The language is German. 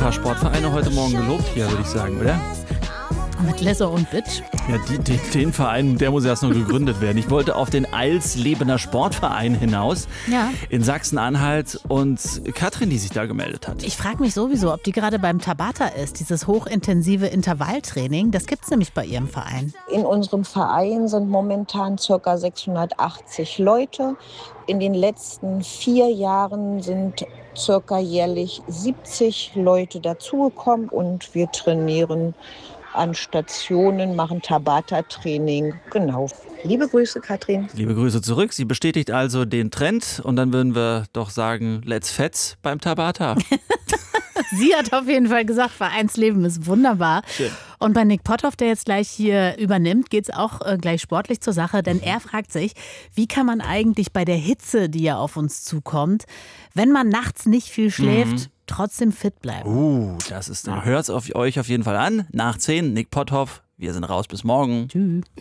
paar Sportvereine heute Morgen gelobt hier, würde ich sagen, oder? Mit Lesser und Bitch. Ja, den Verein, der muss erst noch gegründet werden. Ich wollte auf den Eilslebener Sportverein hinaus in Sachsen-Anhalt und Katrin, die sich da gemeldet hat. Ich frage mich sowieso, ob die gerade beim Tabata ist, dieses hochintensive Intervalltraining. Das gibt es nämlich bei ihrem Verein. In unserem Verein sind momentan ca. 680 Leute. In den letzten 4 Jahren sind ca. jährlich 70 Leute dazugekommen und wir trainieren an Stationen, machen Tabata-Training. Genau. Liebe Grüße, Katrin. Liebe Grüße zurück. Sie bestätigt also den Trend und dann würden wir doch sagen, let's fetz beim Tabata. Sie hat auf jeden Fall gesagt, Vereinsleben ist wunderbar. Schön. Und bei Nick Potthoff, der jetzt gleich hier übernimmt, geht es auch gleich sportlich zur Sache. Denn er fragt sich, wie kann man eigentlich bei der Hitze, die ja auf uns zukommt, wenn man nachts nicht viel schläft, trotzdem fit bleiben? Das ist, hört's auf euch auf jeden Fall an. Nach 10, Nick Potthoff. Wir sind raus, bis morgen. Tschüss.